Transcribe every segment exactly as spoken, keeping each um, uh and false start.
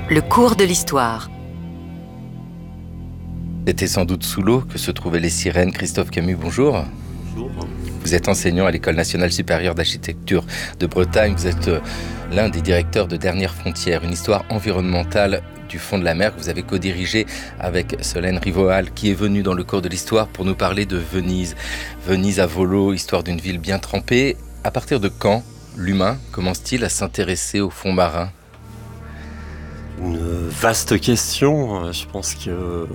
Le cours de l'histoire. C'était sans doute sous l'eau que se trouvaient les sirènes. Christophe Camus, bonjour. Bonjour. Vous êtes enseignant à l'École nationale supérieure d'architecture de Bretagne. Vous êtes l'un des directeurs de Dernières Frontières, une histoire environnementale du fond de la mer que vous avez co-dirigé avec Solène Rivoal, qui est venue dans le cours de l'histoire pour nous parler de Venise. Venise à volo, histoire d'une ville bien trempée. À partir de quand l'humain commence-t-il à s'intéresser au fond marin ? Une vaste question. Je pense que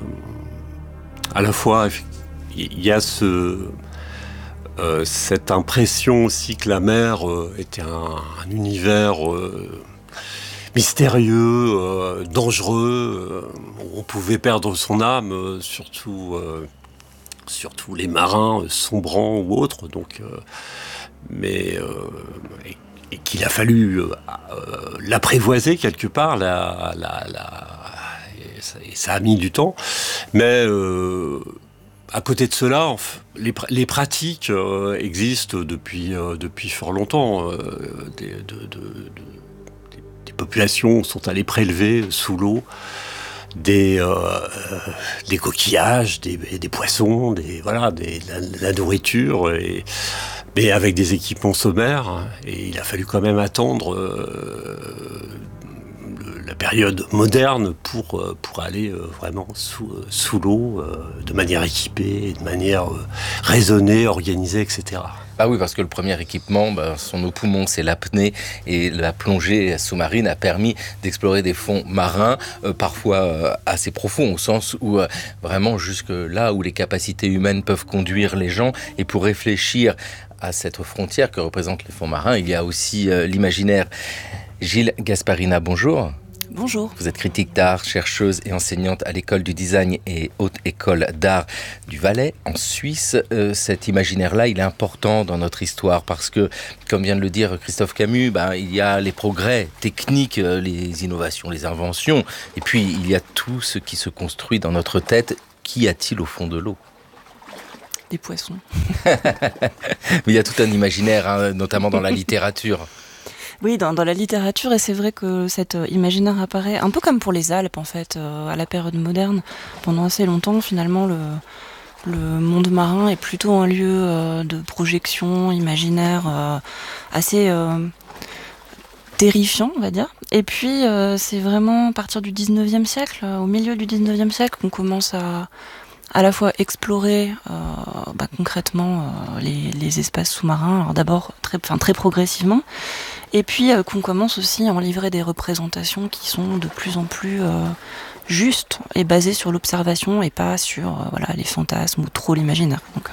à la fois il y a ce, euh, cette impression aussi que la mer euh, était un, un univers euh, mystérieux, euh, dangereux, euh, où on pouvait perdre son âme, euh, surtout, euh, surtout les marins euh, sombrants ou autres. Donc, euh, mais euh, et, et qu'il a fallu euh, euh, l'apprivoiser quelque part, la, la, la, et, ça, et ça a mis du temps. Mais euh, à côté de cela, les, les pratiques euh, existent depuis, euh, depuis fort longtemps. Euh, des, de, de, de, des populations sont allées prélever sous l'eau des, euh, des coquillages, des, des poissons, des, voilà, des, la, la nourriture, et, mais avec des équipements sommaires. Et il a fallu quand même attendre euh, le, la période moderne pour, pour aller euh, vraiment sous, sous l'eau, euh, de manière équipée, de manière euh, raisonnée, organisée, et cetera. Ah oui, parce que le premier équipement, ben, sont nos poumons, c'est l'apnée, et la plongée sous-marine a permis d'explorer des fonds marins, euh, parfois euh, assez profonds, au sens où euh, vraiment jusque là où les capacités humaines peuvent conduire les gens. Et pour réfléchir à cette frontière que représentent les fonds marins, il y a aussi euh, l'imaginaire. Gilles Gasparina, bonjour. Bonjour. Vous êtes critique d'art, chercheuse et enseignante à l'école du design et haute école d'art du Valais en Suisse. Euh, cet imaginaire-là, il est important dans notre histoire parce que, comme vient de le dire Christophe Camus, ben, il y a les progrès techniques, les innovations, les inventions, et puis il y a tout ce qui se construit dans notre tête. Qu'y a-t-il au fond de l'eau ? Des poissons. Mais il y a tout un imaginaire, hein, notamment dans la littérature. Oui, dans, dans la littérature, et c'est vrai que cet euh, imaginaire apparaît un peu comme pour les Alpes, en fait, euh, à la période moderne. Pendant assez longtemps, finalement, le, le monde marin est plutôt un lieu euh, de projection imaginaire euh, assez euh, terrifiant, on va dire. Et puis, euh, c'est vraiment à partir du dix-neuvième siècle, euh, au milieu du dix-neuvième siècle, qu'on commence à à la fois explorer euh, bah, concrètement euh, les, les espaces sous-marins, alors d'abord très, enfin, très progressivement, et puis euh, qu'on commence aussi à en livrer des représentations qui sont de plus en plus euh, justes et basées sur l'observation et pas sur euh, voilà, les fantasmes ou trop l'imaginaire. Donc, euh,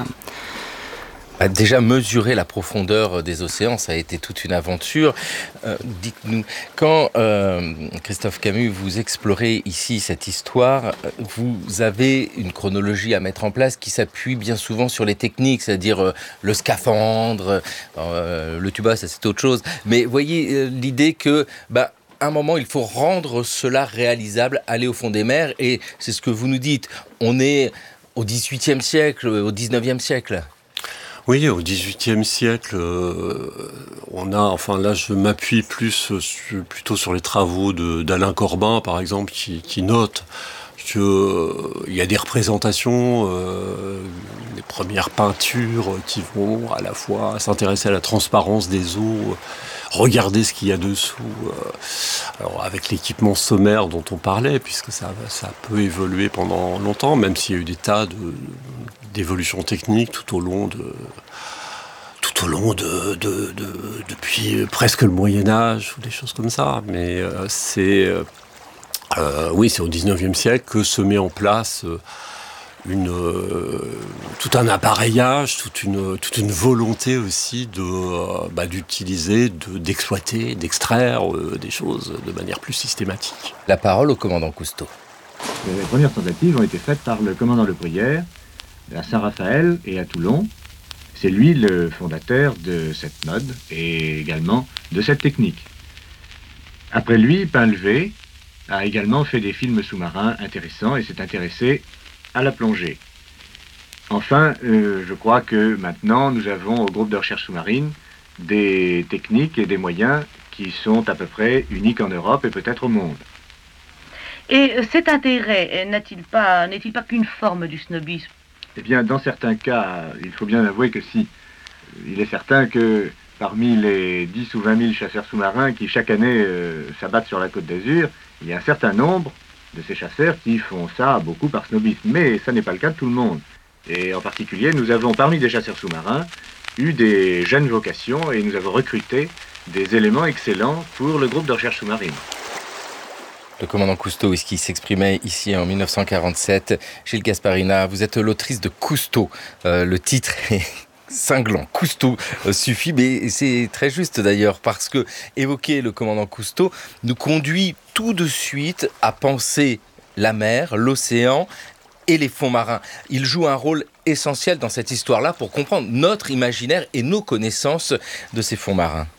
Déjà, mesurer la profondeur des océans, ça a été toute une aventure. Euh, dites-nous, quand euh, Christophe Camus, vous explorez ici cette histoire, vous avez une chronologie à mettre en place qui s'appuie bien souvent sur les techniques, c'est-à-dire euh, le scaphandre, euh, le tuba, ça c'est autre chose. Mais voyez euh, l'idée que... Bah, à un moment, il faut rendre cela réalisable, aller au fond des mers, et c'est ce que vous nous dites. On est au dix-huitième siècle, au dix-neuvième siècle. Oui, au dix-huitième siècle, euh, on a, enfin là je m'appuie plus sur, plutôt sur les travaux de, d'Alain Corbin, par exemple, qui, qui note qu'il euh, y a des représentations, euh, des premières peintures qui vont à la fois s'intéresser à la transparence des eaux, regarder ce qu'il y a dessous, euh, alors avec l'équipement sommaire dont on parlait, puisque ça, ça peut évoluer pendant longtemps, même s'il y a eu des tas de, d'évolutions techniques tout au long de, tout au long de, de, de depuis presque le Moyen-Âge ou des choses comme ça. Mais euh, c'est, euh, oui, c'est au dix-neuvième siècle que se met en place une, euh, tout un appareillage, toute une, toute une volonté aussi de, euh, bah, d'utiliser, de, d'exploiter, d'extraire euh, des choses de manière plus systématique. La parole au commandant Cousteau. Les premières tentatives ont été faites par le commandant Le Bruyère à Saint-Raphaël et à Toulon. C'est lui le fondateur de cette mode et également de cette technique. Après lui, Painlevé a également fait des films sous-marins intéressants et s'est intéressé à la plongée. Enfin, euh, je crois que maintenant, nous avons au groupe de recherche sous-marine des techniques et des moyens qui sont à peu près uniques en Europe et peut-être au monde. Et cet intérêt n'est-il pas, n'est-il pas qu'une forme du snobisme? Eh bien, dans certains cas, il faut bien avouer que si. Il est certain que parmi les dix ou vingt mille chasseurs sous-marins qui chaque année euh, s'abattent sur la Côte d'Azur, il y a un certain nombre de ces chasseurs qui font ça beaucoup par snobisme. Mais ça n'est pas le cas de tout le monde. Et en particulier, nous avons parmi des chasseurs sous-marins eu des jeunes vocations et nous avons recruté des éléments excellents pour le groupe de recherche sous-marine. Le commandant Cousteau, qui s'exprimait ici en mille neuf cent quarante-sept. Gilles Gasparina, vous êtes l'autrice de Cousteau. Euh, le titre est cinglant. Cousteau euh, suffit, mais c'est très juste d'ailleurs, parce que évoquer le commandant Cousteau nous conduit tout de suite à penser la mer, l'océan et les fonds marins. Il joue un rôle essentiel dans cette histoire-là pour comprendre notre imaginaire et nos connaissances de ces fonds marins.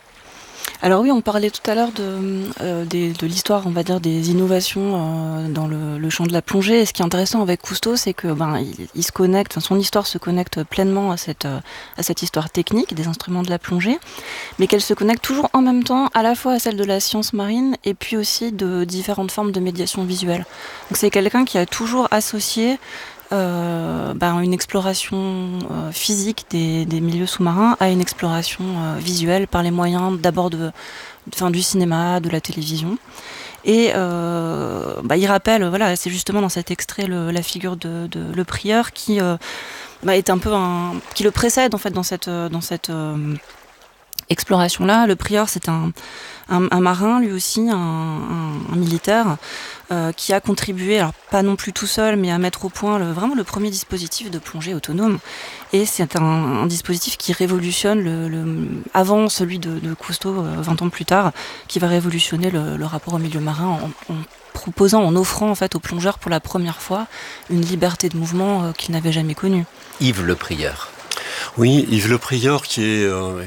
Alors oui, on parlait tout à l'heure de, euh, des, de l'histoire, on va dire, des innovations euh, dans le, le champ de la plongée. Et ce qui est intéressant avec Cousteau, c'est que ben il, il se connecte, enfin, son histoire se connecte pleinement à cette euh, à cette histoire technique des instruments de la plongée, mais qu'elle se connecte toujours en même temps à la fois à celle de la science marine et puis aussi de différentes formes de médiation visuelle. Donc c'est quelqu'un qui a toujours associé Euh, ben une exploration euh, physique des, des milieux sous-marins à une exploration euh, visuelle par les moyens d'abord de, de, enfin, du cinéma, de la télévision. Et euh, bah, il rappelle, voilà, c'est justement dans cet extrait le, la figure de, de le prieur qui euh, bah, est un peu un, qui le précède en fait dans cette dans cette euh, exploration-là. Le prieur, c'est un, un, un marin, lui aussi, un, un, un militaire, euh, qui a contribué, alors pas non plus tout seul, mais à mettre au point le, vraiment le premier dispositif de plongée autonome. Et c'est un, un dispositif qui révolutionne, le, le, avant celui de, de Cousteau, euh, vingt ans plus tard, qui va révolutionner le, le rapport au milieu marin en, en proposant, en offrant en fait aux plongeurs pour la première fois une liberté de mouvement euh, qu'ils n'avaient jamais connue. Yves Le Prieur. Oui, Yves Le Prieur qui est, euh,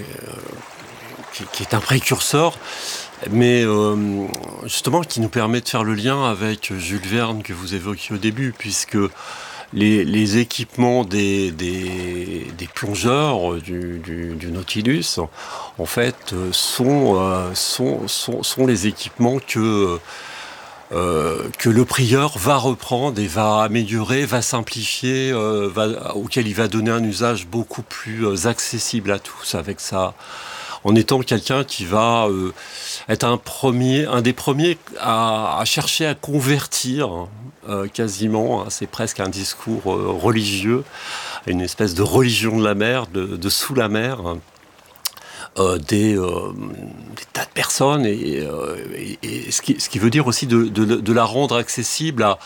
qui, qui est un précurseur, mais euh, justement qui nous permet de faire le lien avec Jules Verne que vous évoquiez au début, puisque les, les équipements des, des, des plongeurs du, du, du Nautilus, en fait, sont, euh, sont, sont, sont les équipements que... Euh, que le prieur va reprendre et va améliorer, va simplifier, euh, va, auquel il va donner un usage beaucoup plus euh, accessible à tous, avec ça, en étant quelqu'un qui va euh, être un premier, un des premiers à, à chercher à convertir euh, quasiment, hein, c'est presque un discours euh, religieux, une espèce de religion de la mer, de, de sous la mer. Hein. Euh, des, euh, des tas de personnes et, euh, et, et ce, qui, ce qui veut dire aussi de, de, de la rendre accessible à,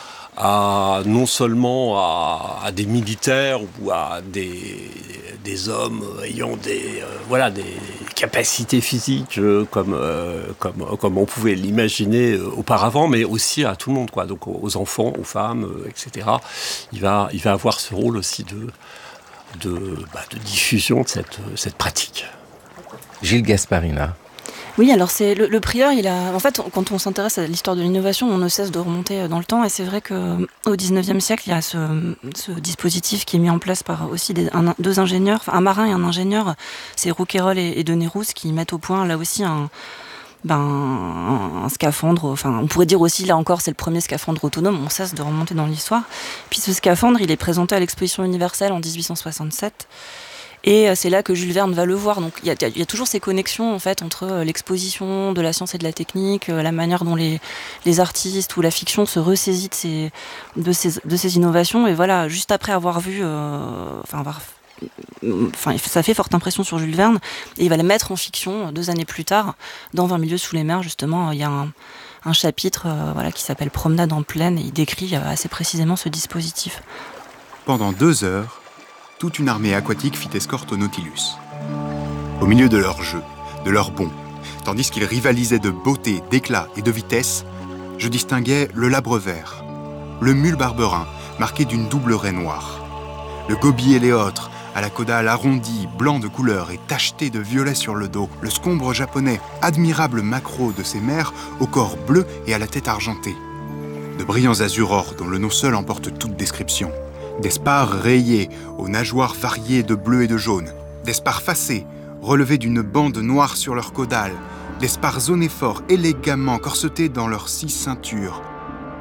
à non seulement à, à des militaires ou à des, des hommes ayant des, euh, voilà, des capacités physiques euh, comme, euh, comme, comme on pouvait l'imaginer euh, auparavant, mais aussi à tout le monde, quoi. Donc aux enfants, aux femmes, euh, et cetera. Il va, il va avoir ce rôle aussi de, de, bah, de diffusion de cette, cette pratique. Gilles Gasparina. Oui, alors c'est le, le prieur, il a, en fait, quand on s'intéresse à l'histoire de l'innovation, on ne cesse de remonter dans le temps, et c'est vrai que au dix-neuvième siècle, il y a ce, ce dispositif qui est mis en place par aussi des, un, deux ingénieurs, enfin, un marin et un ingénieur, c'est Rouquayrol et, et Denérousse qui mettent au point là aussi un, ben, un, un scaphandre. Enfin, on pourrait dire aussi là encore, c'est le premier scaphandre autonome. On cesse de remonter dans l'histoire. Puis ce scaphandre, il est présenté à l'exposition universelle en dix-huit cent soixante-sept. Et c'est là que Jules Verne va le voir. Donc il y a, il y a toujours ces connexions en fait entre l'exposition de la science et de la technique, la manière dont les, les artistes ou la fiction se ressaisit de ces, de ces, de ces innovations. Et voilà, juste après avoir vu, euh, enfin avoir, enfin ça fait forte impression sur Jules Verne. Et il va la mettre en fiction deux années plus tard dans vingt milieux sous les mers. Justement, il y a un, un chapitre, euh, voilà, qui s'appelle Promenade en plaine et il décrit assez précisément ce dispositif. Pendant deux heures. Toute une armée aquatique fit escorte au Nautilus. Au milieu de leur jeu, de leur bond, tandis qu'ils rivalisaient de beauté, d'éclat et de vitesse, je distinguais le labre vert, le mule barberin, marqué d'une double raie noire, le gobier éléotre, à la caudale arrondie, blanc de couleur et tacheté de violet sur le dos, le scombre japonais, admirable maquereau de ces mers, au corps bleu et à la tête argentée, de brillants azurors dont le nom seul emporte toute description, des spars rayés, aux nageoires variées de bleu et de jaune, des spars facés, relevés d'une bande noire sur leur caudale, des spars onéphores élégamment corsetés dans leurs six ceintures,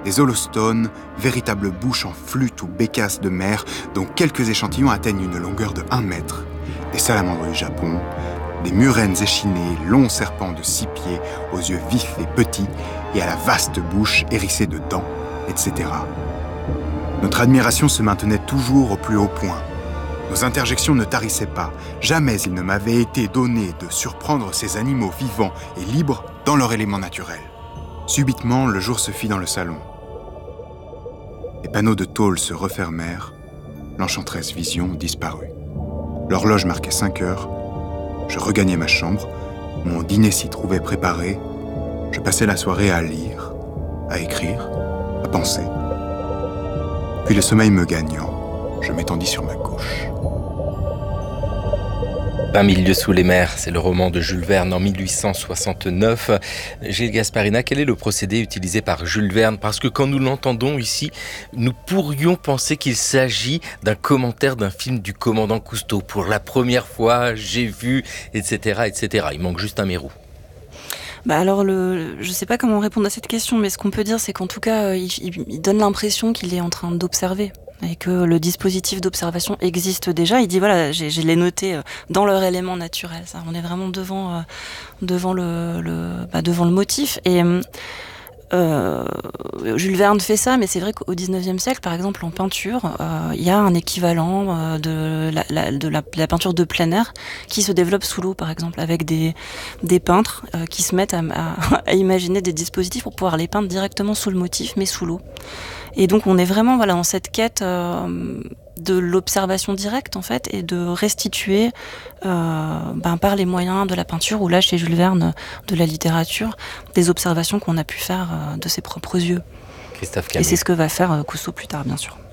des holostones, véritables bouches en flûte ou bécasses de mer, dont quelques échantillons atteignent une longueur de un mètre, des salamandres du Japon, des murènes échinées, longs serpents de six pieds, aux yeux vifs et petits, et à la vaste bouche hérissée de dents, et cetera. Notre admiration se maintenait toujours au plus haut point. Nos interjections ne tarissaient pas. Jamais il ne m'avait été donné de surprendre ces animaux vivants et libres dans leur élément naturel. Subitement, le jour se fit dans le salon. Les panneaux de tôle se refermèrent, l'enchanteresse vision disparut. L'horloge marquait cinq heures, je regagnai ma chambre, mon dîner s'y trouvait préparé, je passais la soirée à lire, à écrire, à penser. Puis le sommeil me gagnant, je m'étendis sur ma couche. vingt mille lieues sous les mers, c'est le roman de Jules Verne en mille huit cent soixante-neuf. Gilles Gasparina, quel est le procédé utilisé par Jules Verne? Parce que quand nous l'entendons ici, nous pourrions penser qu'il s'agit d'un commentaire d'un film du commandant Cousteau. Pour la première fois, j'ai vu, et cetera, et cetera. Il manque juste un mérou. Bah alors, le, je ne sais pas comment répondre à cette question, mais ce qu'on peut dire, c'est qu'en tout cas, il, il donne l'impression qu'il est en train d'observer. Et que le dispositif d'observation existe déjà. Il dit voilà, j'ai, je l'ai noté dans leur élément naturel. Ça, on est vraiment devant, euh, devant le, le, bah, devant le motif. Et euh, Jules Verne fait ça, mais c'est vrai qu'au dix-neuvième siècle, par exemple, en peinture, euh, il y a un équivalent euh, de, la, la, de la, la peinture de plein air qui se développe sous l'eau, par exemple, avec des, des peintres euh, qui se mettent à, à, à imaginer des dispositifs pour pouvoir les peindre directement sous le motif, mais sous l'eau. Et donc on est vraiment voilà dans cette quête euh, de l'observation directe en fait et de restituer euh, ben, par les moyens de la peinture ou là chez Jules Verne de la littérature des observations qu'on a pu faire euh, de ses propres yeux. Christophe Camus. Et c'est ce que va faire euh, Cousteau plus tard bien sûr.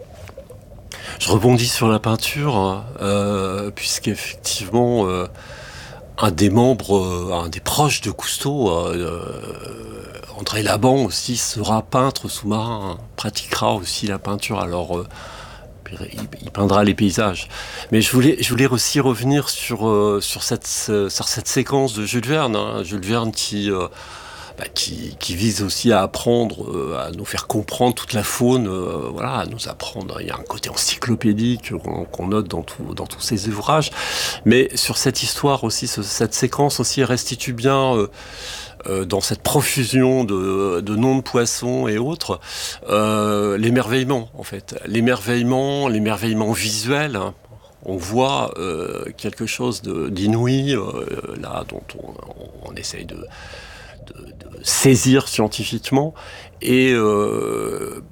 Je rebondis sur la peinture euh, puisqu'effectivement euh, un des membres, euh, un des proches de Cousteau, euh, André Laban aussi sera peintre sous-marin, hein, pratiquera aussi la peinture. Alors, euh, il, il peindra les paysages. Mais je voulais, je voulais aussi revenir sur euh, sur cette sur cette séquence de Jules Verne, hein, Jules Verne qui euh, bah, qui, qui vise aussi à apprendre, euh, à nous faire comprendre toute la faune, euh, voilà, à nous apprendre. Il y a un côté encyclopédique qu'on, qu'on note dans tout, dans tous ses ouvrages. Mais sur cette histoire aussi, ce, cette séquence aussi restitue bien. Euh, Euh, dans cette profusion de, de noms de poissons et autres, euh, l'émerveillement, en fait. L'émerveillement, l'émerveillement visuel. Hein. On voit euh, quelque chose de, d'inouï, euh, là, dont on, on essaye de, de, de saisir scientifiquement. Et, euh,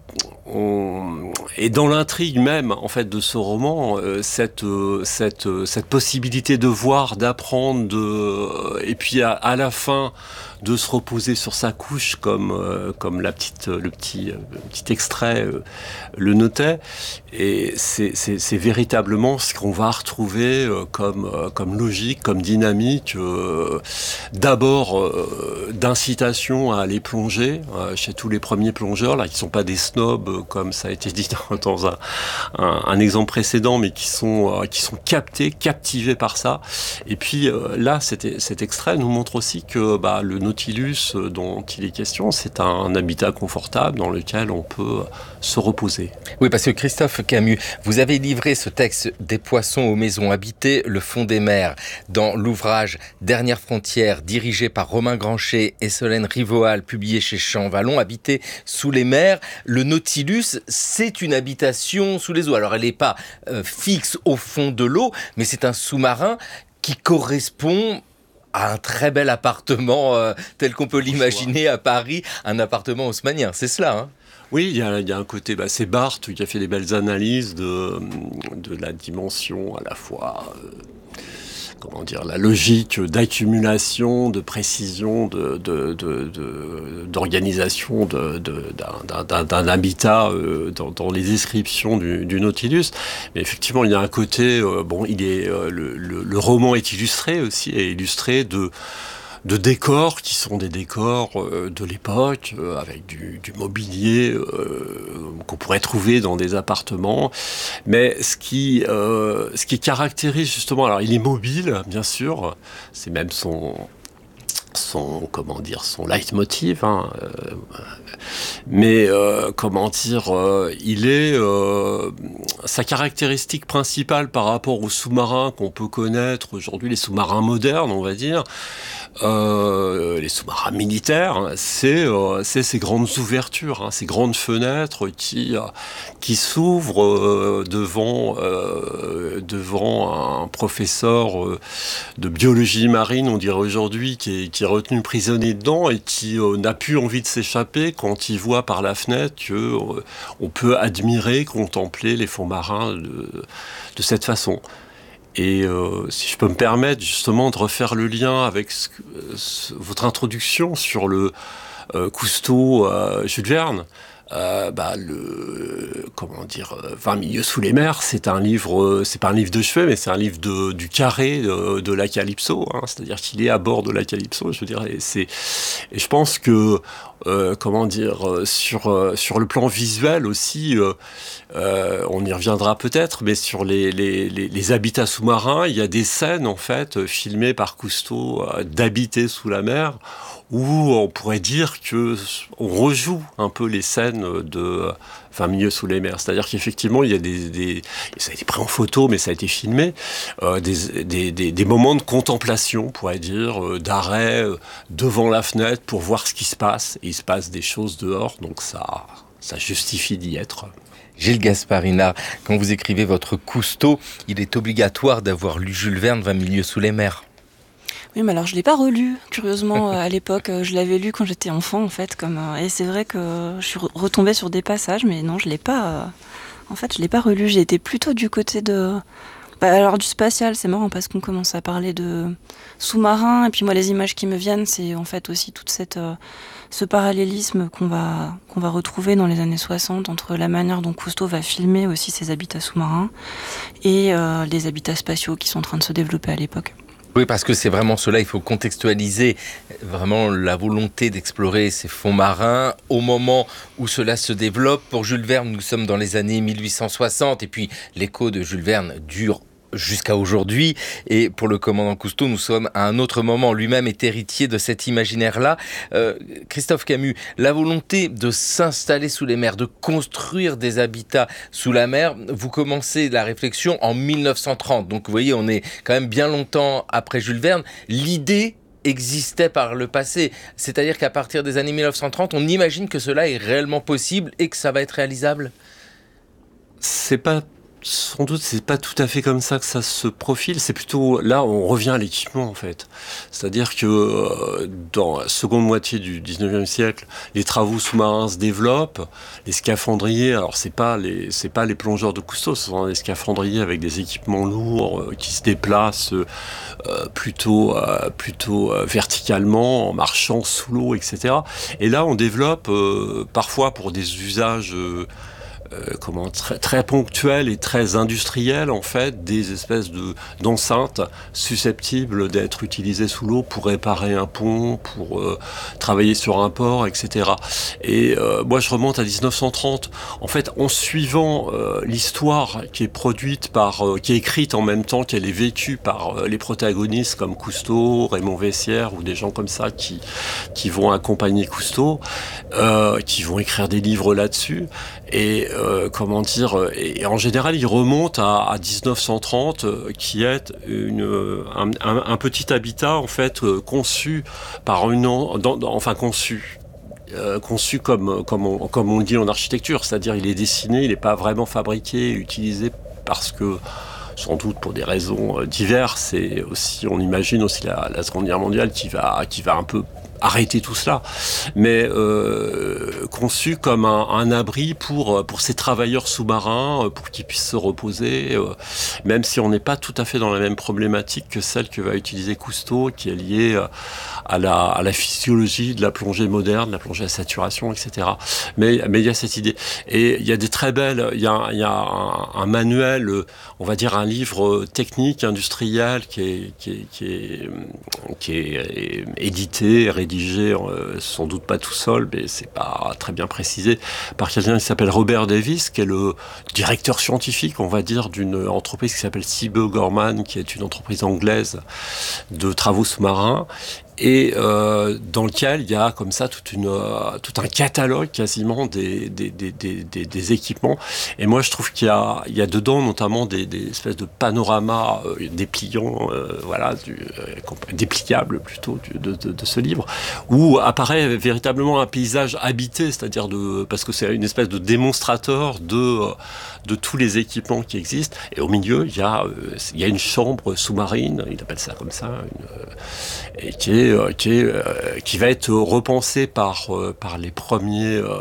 on, et dans l'intrigue même, en fait, de ce roman, euh, cette, euh, cette, euh, cette possibilité de voir, d'apprendre, de, euh, et puis à, à la fin, de se reposer sur sa couche, comme, euh, comme la petite, le, petit, le petit extrait euh, le notait. Et c'est, c'est, c'est véritablement ce qu'on va retrouver euh, comme, euh, comme logique, comme dynamique. Euh, d'abord, euh, d'incitation à aller plonger, euh, chez tous les premiers plongeurs, là, qui ne sont pas des snobs, euh, comme ça a été dit dans, dans un, un, un exemple précédent, mais qui sont, euh, qui sont captés, captivés par ça. Et puis euh, là, cet, cet extrait nous montre aussi que bah, le Nautilus dont il est question, c'est un habitat confortable dans lequel on peut se reposer. Oui, parce que Christophe Camus, vous avez livré ce texte des poissons aux maisons habitées, le fond des mers, dans l'ouvrage Dernière frontière, dirigé par Romain Grancher et Solène Rivoal, publié chez Champvallon, habité sous les mers. Le Nautilus, c'est une habitation sous les eaux. Alors, elle n'est pas euh, fixe au fond de l'eau, mais c'est un sous-marin qui correspond à un très bel appartement euh, tel qu'on peut l'imaginer à Paris, un appartement haussmannien, c'est cela, hein? Oui, il y a, il y a un côté, bah, c'est Barthes qui a fait des belles analyses de, de la dimension à la fois, euh, comment dire, la logique d'accumulation, de précision, de, de, de, de, d'organisation de, de, d'un, d'un, d'un habitat euh, dans, dans les descriptions du, du Nautilus. Mais effectivement, il y a un côté, euh, bon, il est, euh, le, le, le roman est illustré aussi, est illustré de de décors qui sont des décors euh, de l'époque, euh, avec du, du mobilier euh, qu'on pourrait trouver dans des appartements. Mais ce qui, euh, ce qui caractérise justement, alors il est mobile, bien sûr, c'est même son, son, comment dire, son leitmotiv, hein, euh, mais euh, comment dire, euh, il est euh, sa caractéristique principale par rapport aux sous-marins qu'on peut connaître aujourd'hui, les sous-marins modernes, on va dire, euh, les sous-marins militaires, hein, c'est euh, c'est ces grandes ouvertures, hein, ces grandes fenêtres qui euh, qui s'ouvrent euh, devant euh, devant un professeur euh, de biologie marine, on dirait aujourd'hui, qui est, qui est retenu prisonnier dedans et qui euh, n'a plus envie de s'échapper quand il voit par la fenêtre que euh, on peut admirer, contempler les fonds marins de, de cette façon. Et euh, si je peux me permettre justement de refaire le lien avec ce, ce, votre introduction sur le euh, Cousteau, euh, Jules Verne, Euh, bah, le, comment dire, vingt milieux sous les mers, c'est un livre, c'est pas un livre de chevet, mais c'est un livre de, du carré de, de la Calypso, hein, c'est-à-dire qu'il est à bord de la Calypso, je veux dire, et c'est, et je pense que, euh, comment dire, sur, sur le plan visuel aussi, euh, euh, on y reviendra peut-être, mais sur les, les, les, les habitats sous-marins, il y a des scènes, en fait, filmées par Cousteau, euh, d'habiter sous la mer, où on pourrait dire que on rejoue un peu les scènes de vingt milieux sous les mers. C'est-à-dire qu'effectivement, il y a des, des ça a été pris en photo, mais ça a été filmé, euh, des, des, des, des moments de contemplation, on pourrait dire, euh, d'arrêt euh, devant la fenêtre pour voir ce qui se passe. Et il se passe des choses dehors, donc ça, ça justifie d'y être. Gilles Gasparinard, quand vous écrivez votre Cousteau, il est obligatoire d'avoir lu Jules Verne, vingt milieux sous les mers. Oui, mais alors je l'ai pas relu, curieusement, à l'époque. Je l'avais lu quand j'étais enfant, en fait. Comme, et c'est vrai que je suis retombée sur des passages, mais non, je l'ai pas... En fait, je l'ai pas relu. J'ai été plutôt du côté de... Bah, alors, du spatial, c'est marrant, parce qu'on commence à parler de sous-marins, et puis moi, les images qui me viennent, c'est en fait aussi toute cette... Euh, ce parallélisme qu'on va, qu'on va retrouver dans les années soixante entre la manière dont Cousteau va filmer aussi ses habitats sous-marins et euh, les habitats spatiaux qui sont en train de se développer à l'époque. Oui, parce que c'est vraiment cela, il faut contextualiser vraiment la volonté d'explorer ces fonds marins au moment où cela se développe. Pour Jules Verne, nous sommes dans les années mille huit cent soixante et puis l'écho de Jules Verne dure jusqu'à aujourd'hui. Et pour le commandant Cousteau, nous sommes à un autre moment. Lui-même est héritier de cet imaginaire-là. Euh, Christophe Camus, la volonté de s'installer sous les mers, de construire des habitats sous la mer, vous commencez la réflexion en mille neuf cent trente. Donc vous voyez, on est quand même bien longtemps après Jules Verne. L'idée existait par le passé. C'est-à-dire qu'à partir des années mille neuf cent trente, on imagine que cela est réellement possible et que ça va être réalisable ? C'est pas... Sans doute, c'est pas tout à fait comme ça que ça se profile. C'est plutôt, là, on revient à l'équipement, en fait. C'est-à-dire que euh, dans la seconde moitié du dix-neuvième siècle, les travaux sous-marins se développent. Les scaphandriers, alors c'est pas les, c'est pas les plongeurs de Cousteau, ce sont des scaphandriers avec des équipements lourds euh, qui se déplacent euh, plutôt, euh, plutôt euh, verticalement, en marchant sous l'eau, et cetera. Et là, on développe euh, parfois pour des usages euh, Euh, comment très, très ponctuel et très industriel, en fait, des espèces de d'enceintes susceptibles d'être utilisées sous l'eau pour réparer un pont, pour euh, travailler sur un port, et cetera. Et euh, moi, je remonte à dix-neuf cent trente. En fait, en suivant euh, l'histoire qui est produite par, euh, qui est écrite en même temps qu'elle est vécue par euh, les protagonistes comme Cousteau, Raymond Vessière ou des gens comme ça qui qui vont accompagner Cousteau, euh, qui vont écrire des livres là-dessus. Et euh, comment dire, et, et en général, il remonte à, à dix-neuf cent trente, euh, qui est une, un, un, un petit habitat en fait euh, conçu par une, dans, dans, enfin conçu. Euh, conçu comme, comme, on, comme on le dit en architecture, c'est-à-dire il est dessiné, il n'est pas vraiment fabriqué, utilisé parce que, sans doute pour des raisons diverses, et aussi, on imagine aussi la, la Seconde Guerre mondiale qui va, qui va un peu arrêter tout cela, mais euh, conçu comme un, un abri pour, pour ces travailleurs sous-marins, pour qu'ils puissent se reposer, euh, même si on n'est pas tout à fait dans la même problématique que celle que va utiliser Cousteau, qui est liée à la, à la physiologie de la plongée moderne, de la plongée à saturation, et cetera. Mais, mais il y a cette idée. Et il y a des très belles, il y a, il y a un, un manuel, on va dire un livre technique, industriel, qui est, qui est, qui est, qui est édité, rédigé, euh, sans doute pas tout seul, mais c'est pas très bien précisé, par quelqu'un qui s'appelle Robert Davis, qui est le directeur scientifique, on va dire, d'une entreprise qui s'appelle Seaboe Gorman, qui est une entreprise anglaise de travaux sous-marins. et euh, dans lequel il y a comme ça toute une, euh, tout un catalogue quasiment des, des, des, des, des, des équipements. Et moi, je trouve qu'il y a, il y a dedans notamment des, des espèces de panoramas euh, dépliants, euh, voilà, du, euh, dépliables plutôt du, de, de, de ce livre, où apparaît véritablement un paysage habité, c'est-à-dire de, parce que c'est une espèce de démonstrateur de, de tous les équipements qui existent. Et au milieu, il y a, euh, il y a une chambre sous-marine, il appelle ça comme ça, une, euh, et qui est Qui, est, euh, qui va être repensé par, euh, par les premiers, euh,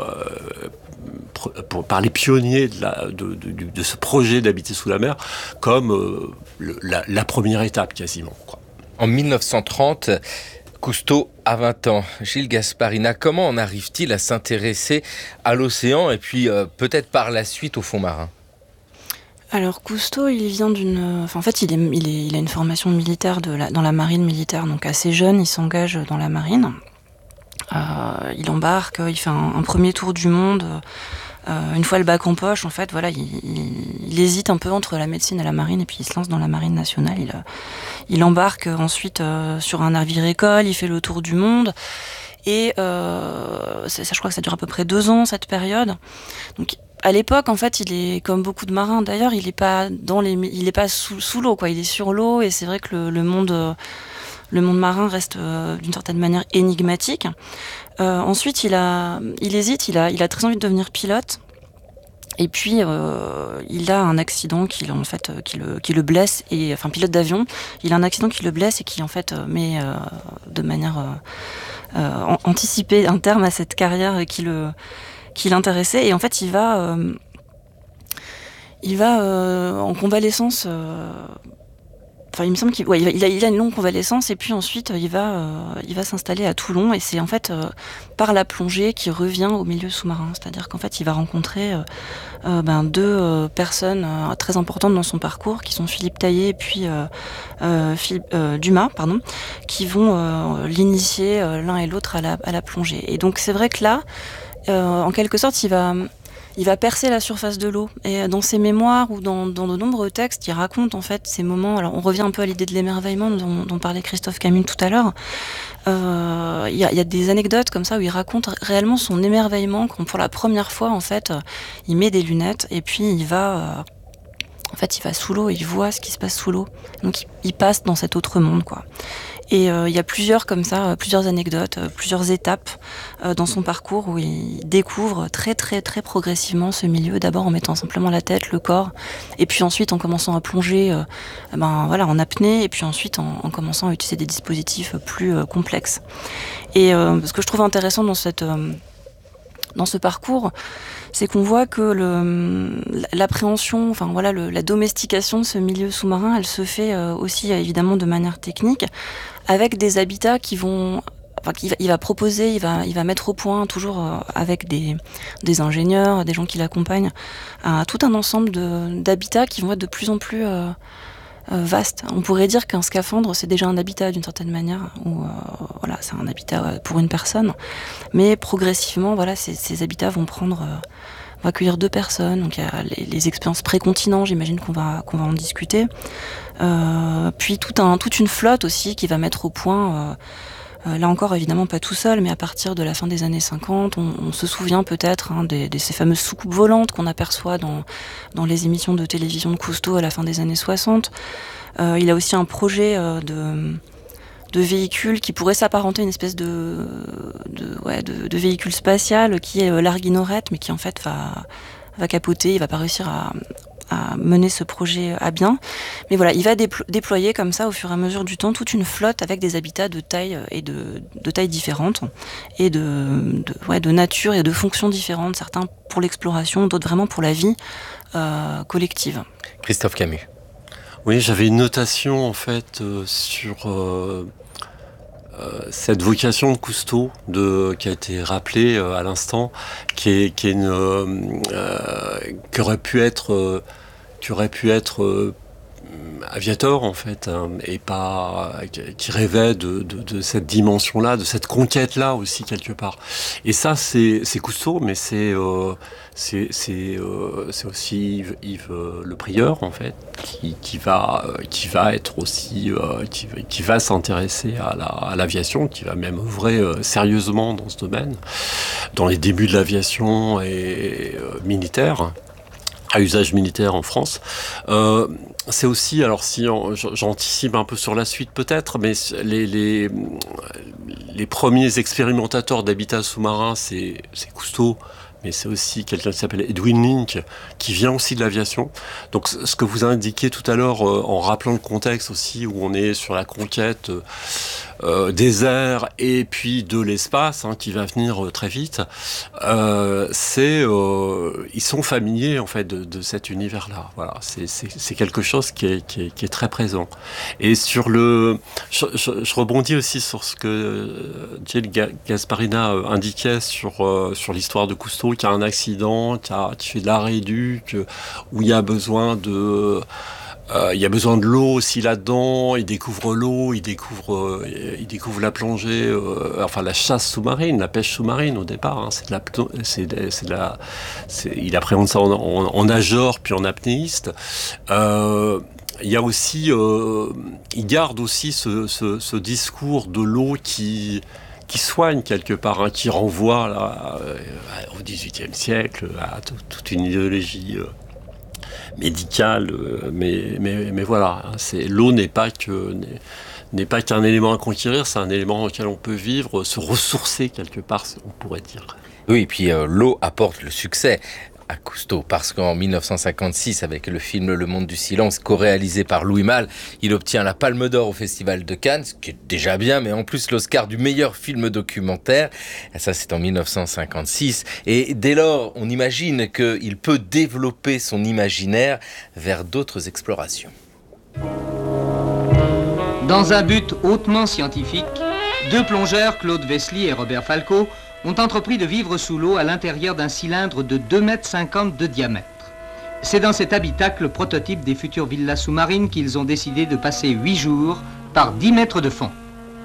pr- par les pionniers de, la, de, de, de ce projet d'habiter sous la mer comme euh, le, la, la première étape quasiment, quoi. En mille neuf cent trente, Cousteau a vingt ans. Gilles Gasparina, comment en arrive-t-il à s'intéresser à l'océan et puis euh, peut-être par la suite au fond marin ? Alors Cousteau, il vient d'une, enfin, en fait, il, est, il, est, il a une formation militaire de la, dans la marine militaire, donc assez jeune, il s'engage dans la marine. Euh, il embarque, il fait un, un premier tour du monde. Euh, une fois le bac en poche, en fait, voilà, il, il, il hésite un peu entre la médecine et la marine, et puis il se lance dans la marine nationale. Il, il embarque ensuite euh, sur un navire-école, il fait le tour du monde. Et euh, ça, je crois que ça dure à peu près deux ans, cette période. Donc, à l'époque, en fait, il est comme beaucoup de marins. D'ailleurs, il est pas dans les, il est pas sous, sous l'eau, quoi. Il est sur l'eau, et c'est vrai que le, le monde, le monde marin reste euh, d'une certaine manière énigmatique. Euh, ensuite, il a, il hésite. Il a, il a très envie de devenir pilote. Et puis, euh, il a un accident qui, en fait, qui le, qui le blesse. Et enfin, pilote d'avion. Il a un accident qui le blesse et qui, en fait, met euh, de manière euh, euh, anticipée un terme à cette carrière qui le qui l'intéressait, et en fait il va euh, il va euh, en convalescence, euh, enfin il me semble qu'il ouais, il, a, il, a, il a une longue convalescence, et puis ensuite il va euh, il va s'installer à Toulon, et c'est en fait euh, par la plongée qu'il revient au milieu sous-marin, c'est-à-dire qu'en fait il va rencontrer euh, euh, ben, deux euh, personnes euh, très importantes dans son parcours, qui sont Philippe Taillé et puis euh, euh, Philippe, euh, Dumas, pardon, qui vont euh, l'initier euh, l'un et l'autre à la, à la plongée. Et donc c'est vrai que là, Euh, en quelque sorte, il va, il va percer la surface de l'eau. Et dans ses mémoires ou dans, dans de nombreux textes, il raconte en fait ces moments. Alors, on revient un peu à l'idée de l'émerveillement dont, dont parlait Christophe Camus tout à l'heure. Euh, il y a, il y a des anecdotes comme ça où il raconte réellement son émerveillement quand, pour la première fois, en fait, il met des lunettes et puis il va, euh, en fait, il va sous l'eau et il voit ce qui se passe sous l'eau. Donc, il, il passe dans cet autre monde, quoi. Et euh, il y a plusieurs comme ça, euh, plusieurs anecdotes, euh, plusieurs étapes euh, dans son parcours où il découvre très très très progressivement ce milieu. D'abord en mettant simplement la tête, le corps, et puis ensuite en commençant à plonger, euh, ben voilà, en apnée, et puis ensuite en, en commençant à utiliser des dispositifs plus euh, complexes. Et euh, ce que je trouve intéressant dans cette euh, dans ce parcours, c'est qu'on voit que le, l'appréhension, enfin voilà, le, la domestication de ce milieu sous-marin, elle se fait euh, aussi évidemment de manière technique, avec des habitats qui vont, enfin, qu'il va, il va proposer, il va, il va mettre au point, toujours euh, avec des, des ingénieurs, des gens qui l'accompagnent, euh, tout un ensemble de, d'habitats qui vont être de plus en plus euh, euh, vastes. On pourrait dire qu'un scaphandre, c'est déjà un habitat d'une certaine manière, ou euh, voilà, c'est un habitat pour une personne, mais progressivement, voilà, ces, ces habitats vont prendre, euh, vont accueillir deux personnes. Donc il y a les, les expériences pré-continent, j'imagine qu'on va qu'on va en discuter. Euh, puis tout un, toute une flotte aussi qui va mettre au point, euh, euh, là encore évidemment pas tout seul, mais à partir de la fin des années cinquante, on, on se souvient peut-être hein, de ces fameuses soucoupes volantes qu'on aperçoit dans, dans les émissions de télévision de Cousteau à la fin des années soixante. Euh, il a aussi un projet euh, de, de véhicule qui pourrait s'apparenter à une espèce de, de, ouais, de, de véhicule spatial qui est euh, l'Arguinorette, mais qui en fait va, va capoter, il va pas réussir à... à mener ce projet à bien. Mais voilà, il va déplo- déployer comme ça au fur et à mesure du temps toute une flotte avec des habitats de taille et de, de tailles différentes et de, de, ouais, de nature et de fonctions différentes, certains pour l'exploration, d'autres vraiment pour la vie euh, collective. Christophe Camus. Oui, j'avais une notation en fait euh, sur euh, euh, cette vocation de Cousteau de, qui a été rappelée euh, à l'instant, qui est, qui est une, euh, euh, qui aurait pu être euh, qui aurait pu être euh, aviateur en fait, hein, et pas qui rêvait de, de, de cette dimension-là, de cette conquête-là aussi quelque part. Et ça, c'est, c'est Cousteau, mais c'est euh, c'est c'est, euh, c'est aussi Yves, Yves euh, Le Prieur en fait, qui, qui va euh, qui va être aussi euh, qui, qui va s'intéresser à, la, à l'aviation, qui va même œuvrer euh, sérieusement dans ce domaine, dans les débuts de l'aviation et euh, militaire. À usage militaire en France. Euh, c'est aussi, alors si on, j'anticipe un peu sur la suite peut-être, mais les, les, les premiers expérimentateurs d'habitat sous-marin, c'est, c'est Cousteau, mais c'est aussi quelqu'un qui s'appelle Edwin Link, qui vient aussi de l'aviation. Donc ce que vous indiquiez tout à l'heure, euh, en rappelant le contexte aussi, où on est sur la conquête euh, euh, des airs et puis de l'espace, hein, qui va venir euh, très vite, euh, c'est, euh, ils sont familiers en fait de, de cet univers-là. Voilà, c'est, c'est, c'est quelque chose qui est, qui, est, qui est très présent. Et sur le, je, je, je rebondis aussi sur ce que Gilles Gasparina indiquait sur euh, sur l'histoire de Cousteau, qui a un accident, qui, a, qui fait de la réduc, où il y a besoin de Euh, il y a besoin de l'eau aussi là-dedans. Il découvre l'eau, il découvre, euh, il découvre la plongée, euh, enfin la chasse sous-marine, la pêche sous-marine au départ. Hein, c'est de la, c'est de, c'est de la, c'est, il appréhende ça en, en, en nageur puis en apnéiste. Euh, il y a aussi, euh, il garde aussi ce, ce, ce discours de l'eau qui qui soigne quelque part, hein, qui renvoie là, euh, au dix-huitième siècle à t- toute une idéologie euh, médicale, euh, mais, mais, mais voilà, hein, c'est, l'eau n'est pas, que, n'est, n'est pas qu'un élément à conquérir, c'est un élément auquel on peut vivre, se ressourcer quelque part, on pourrait dire. Oui, et puis euh, l'eau apporte le succès à Cousteau, parce qu'en dix-neuf cent cinquante-six, avec le film Le Monde du Silence, co-réalisé par Louis Malle, il obtient la Palme d'Or au Festival de Cannes, ce qui est déjà bien, mais en plus l'Oscar du meilleur film documentaire. Et ça, c'est en dix-neuf cent cinquante-six. Et dès lors, on imagine qu'il peut développer son imaginaire vers d'autres explorations. Dans un but hautement scientifique, deux plongeurs, Claude Vesely et Robert Falco, ont entrepris de vivre sous l'eau à l'intérieur d'un cylindre de deux mètres cinquante de diamètre. C'est dans cet habitacle prototype des futures villas sous-marines qu'ils ont décidé de passer huit jours par dix mètres de fond.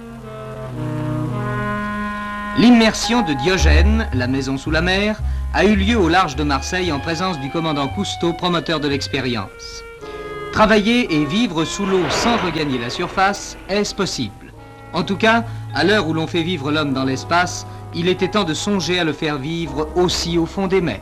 L'immersion de Diogène, la maison sous la mer, a eu lieu au large de Marseille en présence du commandant Cousteau, promoteur de l'expérience. Travailler et vivre sous l'eau sans regagner la surface, est-ce possible? En tout cas, à l'heure où l'on fait vivre l'homme dans l'espace, il était temps de songer à le faire vivre aussi au fond des mers.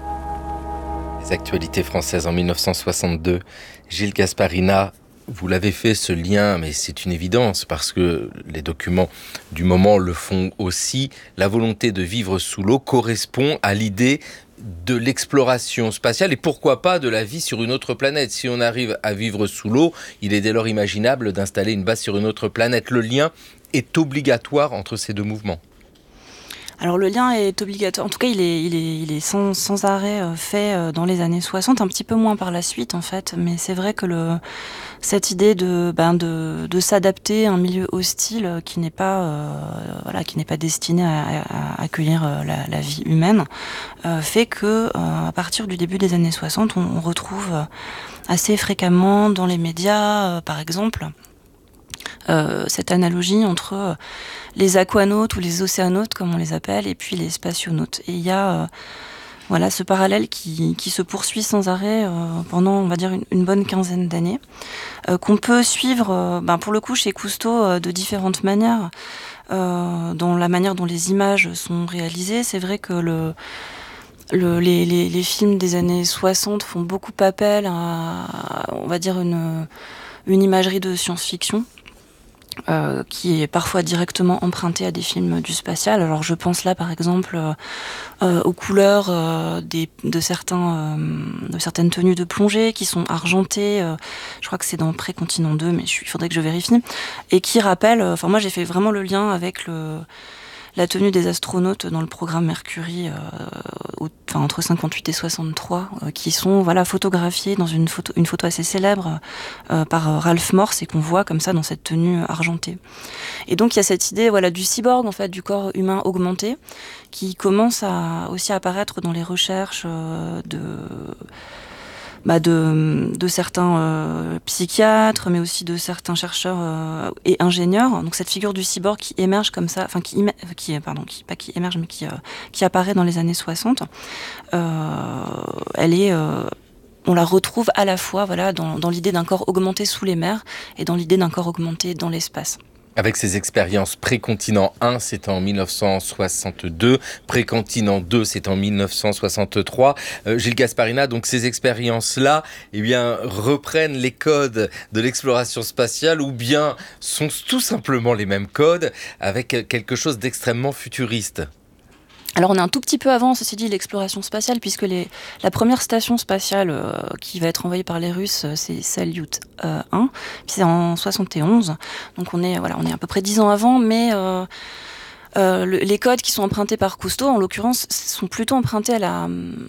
Les actualités françaises en dix-neuf cent soixante-deux. Gilles Gasparina, vous l'avez fait ce lien, mais c'est une évidence parce que les documents du moment le font aussi. La volonté de vivre sous l'eau correspond à l'idée de l'exploration spatiale et pourquoi pas de la vie sur une autre planète. Si on arrive à vivre sous l'eau, il est dès lors imaginable d'installer une base sur une autre planète. Le lien est obligatoire entre ces deux mouvements. Alors le lien est obligatoire, en tout cas il est, il est, il est sans, sans arrêt fait dans les années soixante, un petit peu moins par la suite en fait, mais c'est vrai que le, cette idée de, ben de, de s'adapter à un milieu hostile qui n'est pas, euh, voilà, qui n'est pas destiné à, à accueillir la, la vie humaine, euh, fait que euh, à partir du début des années soixante, on, on retrouve assez fréquemment dans les médias, euh, par exemple, Euh, cette analogie entre euh, les aquanautes ou les océanautes comme on les appelle et puis les spationautes. Et il y a euh, voilà, ce parallèle qui, qui se poursuit sans arrêt euh, pendant on va dire une, une bonne quinzaine d'années euh, qu'on peut suivre euh, ben, pour le coup chez Cousteau euh, de différentes manières euh, dans la manière dont les images sont réalisées. C'est vrai que le Le, les, les, les films des années soixante font beaucoup appel à, on va dire, une, une imagerie de science-fiction. Euh, qui est parfois directement emprunté à des films du spatial. Alors je pense là par exemple euh, euh, aux couleurs euh, des, de, certains, euh, de certaines tenues de plongée qui sont argentées, euh, je crois que c'est dans Pré-Continent deux, mais il faudrait que je vérifie, et qui rappellent, enfin euh, moi j'ai fait vraiment le lien avec le la tenue des astronautes dans le programme Mercury, euh, au, enfin, entre cinquante-huit et soixante-trois, euh, qui sont voilà, photographiés dans une photo, une photo assez célèbre euh, par Ralph Morse et qu'on voit comme ça dans cette tenue argentée. Et donc il y a cette idée voilà, du cyborg, en fait, du corps humain augmenté, qui commence à aussi apparaître dans les recherches euh, de... bah de, de certains euh, psychiatres, mais aussi de certains chercheurs euh, et ingénieurs. Donc cette figure du cyborg qui émerge comme ça, enfin qui, qui pardon, qui pas qui émerge, mais qui euh, qui apparaît dans les années soixante. Euh, elle est euh, on la retrouve à la fois voilà, dans, dans l'idée d'un corps augmenté sous les mers et dans l'idée d'un corps augmenté dans l'espace. Avec ses expériences Précontinent un, c'est en mille neuf cent soixante-deux, Précontinent deux, c'est en mille neuf cent soixante-trois. Euh, Gilles Gasparina, donc ces expériences-là, eh bien, reprennent les codes de l'exploration spatiale ou bien sont tout simplement les mêmes codes avec quelque chose d'extrêmement futuriste? Alors on est un tout petit peu avant, ceci dit, l'exploration spatiale, puisque les, la première station spatiale euh, qui va être envoyée par les Russes, c'est Salyut euh, un, puis c'est en soixante et onze. Donc on est, voilà, on est à peu près dix ans avant, mais euh, euh, le, les codes qui sont empruntés par Cousteau, en l'occurrence, sont plutôt empruntés à la...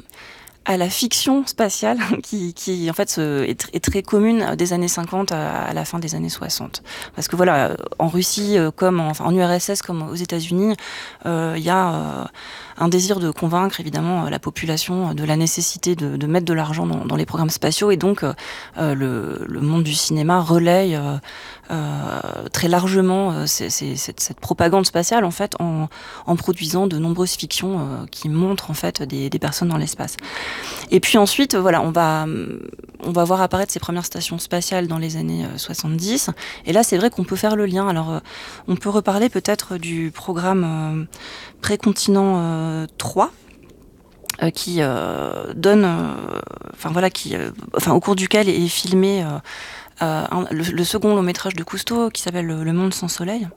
à la fiction spatiale qui, qui en fait est, est très commune des années cinquante à, à la fin des années soixante. Parce que voilà, en Russie comme en, enfin en U R S S comme aux États-Unis, il euh, y a euh, un désir de convaincre évidemment la population de la nécessité de, de mettre de l'argent dans, dans les programmes spatiaux et donc euh, le, le monde du cinéma relaye euh, euh, très largement euh, c'est, c'est, cette, cette propagande spatiale en fait en, en produisant de nombreuses fictions euh, qui montrent en fait des, des personnes dans l'espace. Et puis ensuite, voilà, on va, on va voir apparaître ces premières stations spatiales dans les années soixante-dix. Et là, c'est vrai qu'on peut faire le lien. Alors, on peut reparler peut-être du programme euh, Précontinent euh, trois, euh, qui euh, donne, euh, enfin voilà, qui, euh, enfin au cours duquel est filmé euh, euh, un, le, le second long métrage de Cousteau, qui s'appelle Le Monde sans soleil.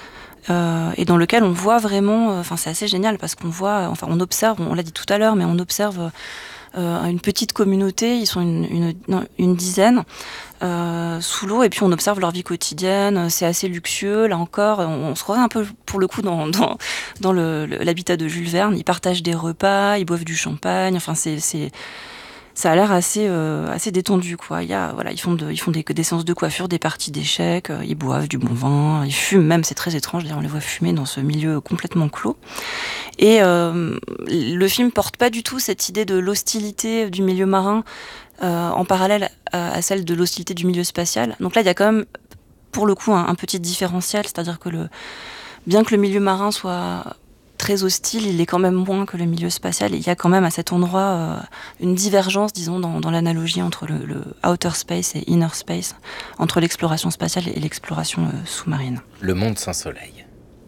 Euh, et dans lequel on voit vraiment, enfin euh, c'est assez génial parce qu'on voit, enfin on observe, on l'a dit tout à l'heure, mais on observe euh, une petite communauté, ils sont une, une, non, une dizaine euh, sous l'eau et puis on observe leur vie quotidienne, c'est assez luxueux, là encore, on, on se croirait un peu pour le coup dans, dans, dans le, le, l'habitat de Jules Verne, ils partagent des repas, ils boivent du champagne, enfin c'est... c'est ça a l'air assez euh, assez détendu quoi. Il y a voilà, ils font de, ils font des, des séances de coiffure, des parties d'échecs, euh, ils boivent du bon vin, ils fument même, c'est très étrange d'ailleurs, on les voit fumer dans ce milieu complètement clos. Et euh, le film porte pas du tout cette idée de l'hostilité du milieu marin euh, en parallèle à, à celle de l'hostilité du milieu spatial. Donc là, il y a quand même pour le coup un, un petit différentiel, c'est-à-dire que le bien que le milieu marin soit très hostile, il est quand même moins que le milieu spatial. Et il y a quand même à cet endroit euh, une divergence, disons, dans, dans l'analogie entre le, le outer space et inner space, entre l'exploration spatiale et l'exploration euh, sous-marine. Le monde sans soleil.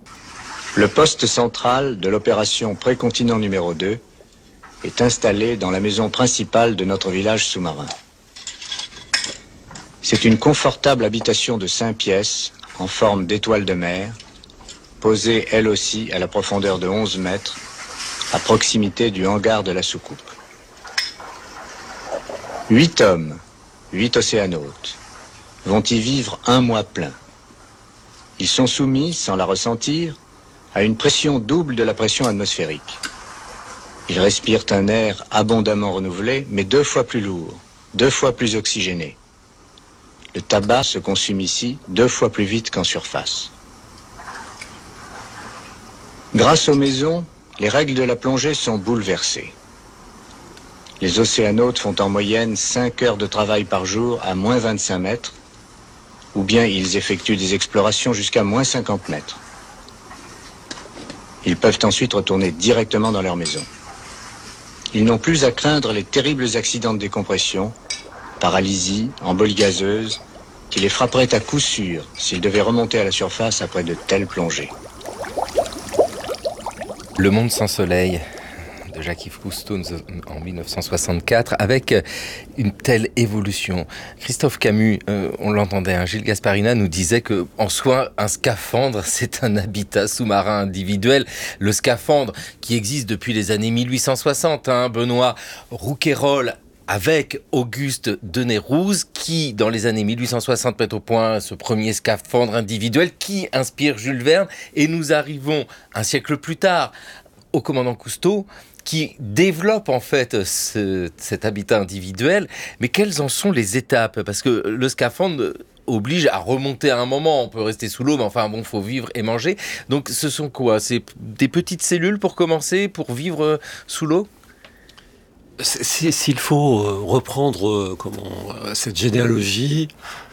Le poste central de l'opération Précontinent numéro deux est installé dans la maison principale de notre village sous-marin. C'est une confortable habitation de cinq pièces en forme d'étoile de mer, posée elle aussi à la profondeur de onze mètres, à proximité du hangar de la soucoupe. Huit hommes, huit océanautes, vont y vivre un mois plein. Ils sont soumis, sans la ressentir, à une pression double de la pression atmosphérique. Ils respirent un air abondamment renouvelé, mais deux fois plus lourd, deux fois plus oxygéné. Le tabac se consume ici deux fois plus vite qu'en surface. Grâce aux maisons, les règles de la plongée sont bouleversées. Les océanautes font en moyenne cinq heures de travail par jour à moins vingt-cinq mètres, ou bien ils effectuent des explorations jusqu'à moins cinquante mètres. Ils peuvent ensuite retourner directement dans leur maison. Ils n'ont plus à craindre les terribles accidents de décompression, paralysie, embolie gazeuse, qui les frapperaient à coup sûr s'ils devaient remonter à la surface après de telles plongées. Le monde sans soleil de Jacques-Yves Cousteau en dix-neuf cent soixante-quatre, avec une telle évolution. Christophe Camus, euh, on l'entendait, hein, Gilles Gasparina nous disait que, en soi, un scaphandre, c'est un habitat sous-marin individuel. Le scaphandre qui existe depuis les années mille huit cent soixante, hein, Benoît Rouquayrol, avec Auguste Denayrouze, qui, dans les années mille huit cent soixante, met au point ce premier scaphandre individuel qui inspire Jules Verne. Et nous arrivons, un siècle plus tard, au commandant Cousteau, qui développe en fait ce, cet habitat individuel. Mais quelles en sont les étapes ? Parce que le scaphandre oblige à remonter à un moment. On peut rester sous l'eau, mais enfin bon, faut vivre et manger. Donc ce sont quoi ? C'est des petites cellules pour commencer, pour vivre sous l'eau ? S'il faut reprendre euh, comment, cette généalogie,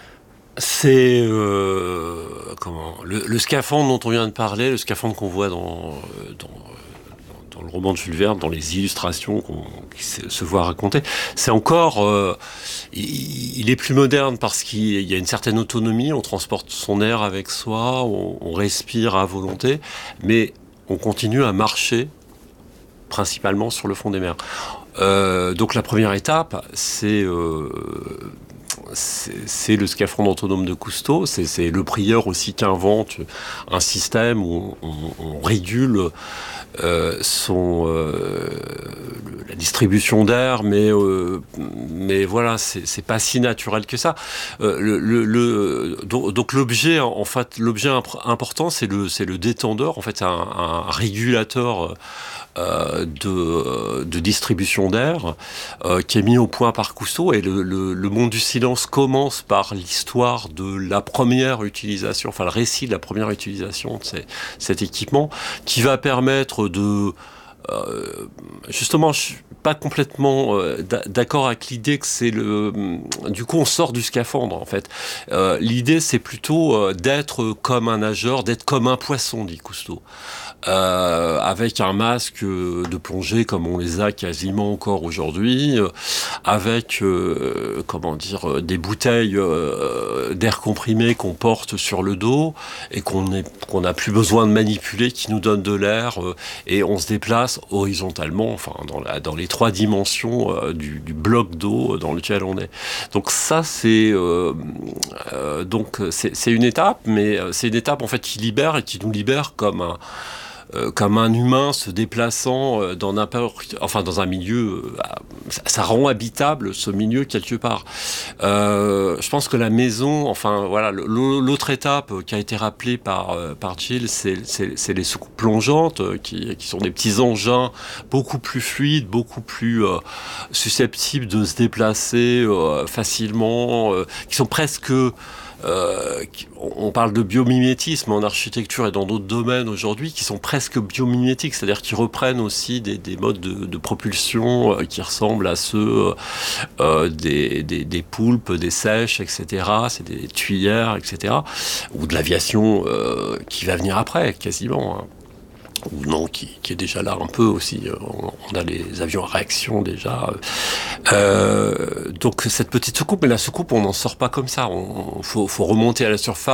c'est euh, comment, le, le scaphandre dont on vient de parler, le scaphandre qu'on voit dans, dans, dans le roman de Jules Verne, dans les illustrations qu'on, qui se, se voit raconter, c'est encore... Euh, il, il est plus moderne parce qu'il y a une certaine autonomie, on transporte son air avec soi, on, on respire à volonté, mais on continue à marcher principalement sur le fond des mers. Euh, donc la première étape, c'est, euh, c'est, c'est le scaphandre autonome de Cousteau. C'est, c'est le prieur aussi qui invente un système où on, on régule euh, son, euh, la distribution d'air, mais, euh, mais voilà, c'est, c'est pas si naturel que ça. Euh, le, le, le, donc, donc l'objet, en fait, l'objet imp- important, c'est le, c'est le détendeur. En fait, c'est un, un régulateur. Euh, de, de distribution d'air euh, qui est mis au point par Cousteau, et le, le, le monde du silence commence par l'histoire de la première utilisation, enfin le récit de la première utilisation de ces, cet équipement, qui va permettre de Euh, justement, je suis pas complètement euh, d'accord avec l'idée que c'est le... Du coup, on sort du scaphandre, en fait. Euh, l'idée, c'est plutôt euh, d'être comme un nageur, d'être comme un poisson, dit Cousteau. Euh, avec un masque de plongée comme on les a quasiment encore aujourd'hui, euh, avec, euh, comment dire, des bouteilles euh, d'air comprimé qu'on porte sur le dos et qu'on est, qu'on n'a plus besoin de manipuler, qui nous donnent de l'air, euh, et on se déplace horizontalement, enfin dans, la, dans les trois dimensions euh, du, du bloc d'eau dans lequel on est. Donc ça, c'est euh, euh, donc c'est, c'est une étape, mais c'est une étape en fait qui libère et qui nous libère comme un Euh, comme un humain se déplaçant euh, dans n'importe, enfin dans un milieu, euh, ça, ça rend habitable ce milieu quelque part. Euh, je pense que la maison, enfin voilà, le, l'autre étape qui a été rappelée par euh, par Gilles, c'est, c'est, c'est les soucoupes plongeantes euh, qui, qui sont des petits engins beaucoup plus fluides, beaucoup plus euh, susceptibles de se déplacer euh, facilement, euh, qui sont presque Euh, on parle de biomimétisme en architecture et dans d'autres domaines aujourd'hui qui sont presque biomimétiques, c'est-à-dire qui reprennent aussi des, des modes de, de propulsion euh, qui ressemblent à ceux euh, des, des, des poulpes, des sèches, et cetera. C'est des tuyères, et cetera. Ou de l'aviation euh, qui va venir après, quasiment. Hein. Ou non, qui, qui est déjà là un peu aussi. On, on a les avions à réaction déjà. Euh, donc cette petite soucoupe, mais la soucoupe, on n'en sort pas comme ça. Il faut, faut remonter à la surface.